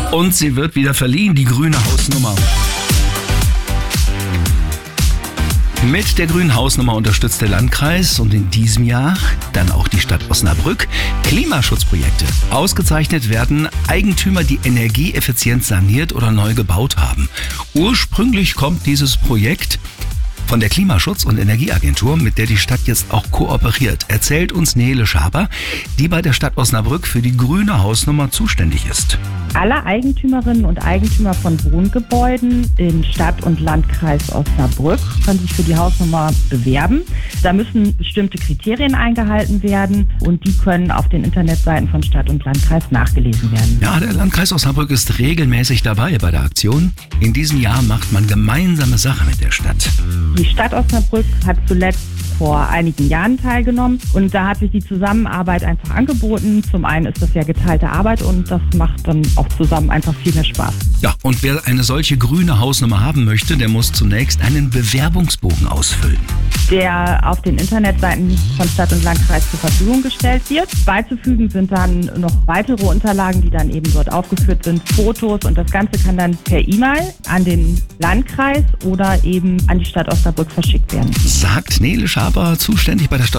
Und sie wird wieder verliehen, die grüne Hausnummer. Mit der grünen Hausnummer unterstützt der Landkreis und in diesem Jahr dann auch die Stadt Osnabrück Klimaschutzprojekte. Ausgezeichnet werden Eigentümer, die energieeffizient saniert oder neu gebaut haben. Ursprünglich kommt dieses Projekt von der Klimaschutz- und Energieagentur, mit der die Stadt jetzt auch kooperiert, erzählt uns Nele Schaber, die bei der Stadt Osnabrück für die grüne Hausnummer zuständig ist. Alle Eigentümerinnen und Eigentümer von Wohngebäuden in Stadt- und Landkreis Osnabrück können sich für die Hausnummer bewerben. Da müssen bestimmte Kriterien eingehalten werden und die können auf den Internetseiten von Stadt und Landkreis nachgelesen werden. Ja, der Landkreis Osnabrück ist regelmäßig dabei bei der Aktion. In diesem Jahr macht man gemeinsame Sache mit der Stadt. Die Stadt Osnabrück hat zuletzt vor einigen Jahren teilgenommen und da hat sich die Zusammenarbeit einfach angeboten. Zum einen ist das ja geteilte Arbeit und das macht dann auch zusammen einfach viel mehr Spaß. Ja, und wer eine solche grüne Hausnummer haben möchte, der muss zunächst einen Bewerbungsbogen ausfüllen. Der auf den Internetseiten von Stadt und Landkreis zur Verfügung gestellt wird. Beizufügen sind dann noch weitere Unterlagen, die dann eben dort aufgeführt sind, Fotos und das Ganze kann dann per E-Mail an den Landkreis oder eben an die Stadt Osnabrück verschickt werden. Sagt Nele Schaber, zuständig bei der Stadt